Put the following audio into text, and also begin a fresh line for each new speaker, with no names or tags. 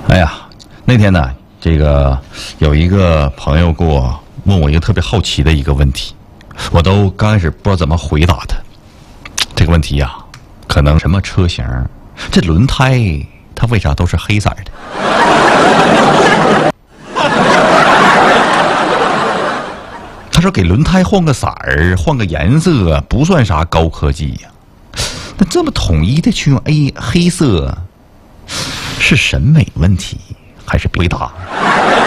哎呀，那天呢，这个有一个朋友问我一个特别好奇的一个问题，我都刚开始不知道怎么回答他。这个问题呀，可能什么车型，这轮胎它为啥都是黑色的？他说给轮胎换个色儿，换个颜色不算啥高科技呀。那这么统一的去用黑色，是审美问题还是回答？